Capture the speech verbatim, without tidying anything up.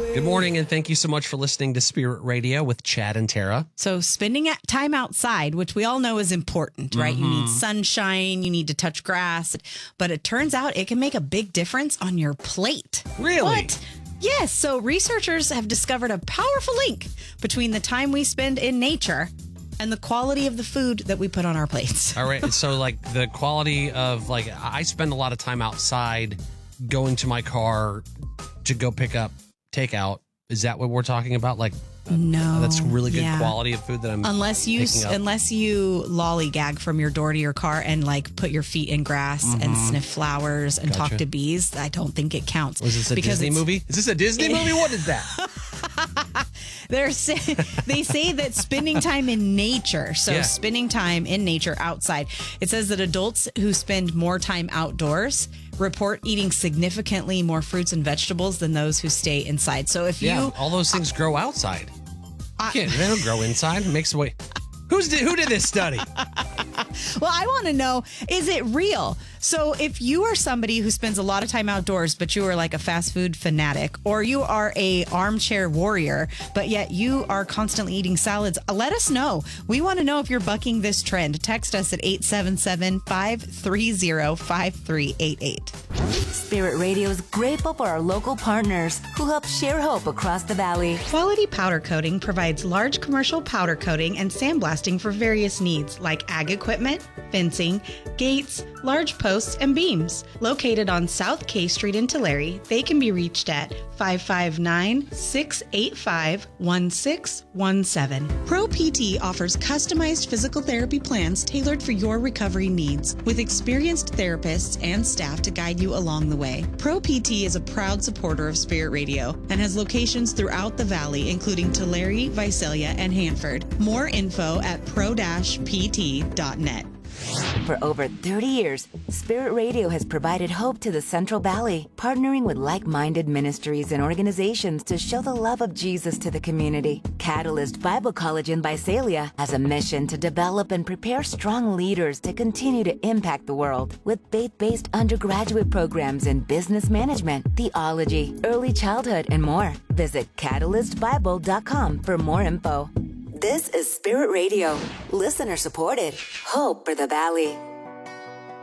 Good morning, and thank you so much for listening to Spirit Radio with Chad and Tara. So spending time outside, which we all know is important, right? Mm-hmm. You need sunshine, you need to touch grass, but it turns out it can make a big difference on your plate. Really? What? Yes. So researchers have discovered a powerful link between the time we spend in nature and the quality of the food that we put on our plates. All right. So like the quality of like, I spend a lot of time outside going to my car to go pick up takeout. Is that what we're talking about? Like, uh, no, that's really good yeah. quality of food that I'm unless you unless you lollygag from your door to your car and like put your feet in grass mm-hmm. and sniff flowers and gotcha. talk to bees. I don't think it counts. Was this a because Disney movie? Is this a Disney movie? What is that? They're say, they say that spending time in nature, so yeah. spending time in nature outside, it says that adults who spend more time outdoors report eating significantly more fruits and vegetables than those who stay inside. So if yeah, you... all those things uh, grow outside. I, can't, they don't grow inside. It makes way... Who's did, who did this study? Well, I want to know, is it real? So if you are somebody who spends a lot of time outdoors, but you are like a fast food fanatic, or you are a armchair warrior, but yet you are constantly eating salads, let us know. We want to know if you're bucking this trend. Text us at eight seven seven, five three zero, five three eight eight. Spirit Radio is grateful for our local partners who help share hope across the valley. Quality Powder Coating provides large commercial powder coating and sandblasting for various needs like ag equipment, fencing, gates, large posts, and beams. Located on South K Street in Tulare, they can be reached at five five nine, six eight five, one six one seven. Pro P T offers customized physical therapy plans tailored for your recovery needs, with experienced therapists and staff to guide you along the way. Pro P T is a proud supporter of Spirit Radio and has locations throughout the valley, including Tulare, Visalia, and Hanford. More info at pro P T dot net. For over thirty years, Spirit Radio has provided hope to the Central Valley, partnering with like-minded ministries and organizations to show the love of Jesus to the community. Catalyst Bible College in Visalia has a mission to develop and prepare strong leaders to continue to impact the world with faith-based undergraduate programs in business management, theology, early childhood, and more. Visit catalyst bible dot com for more info. This is Spirit Radio, listener supported. Hope for the Valley.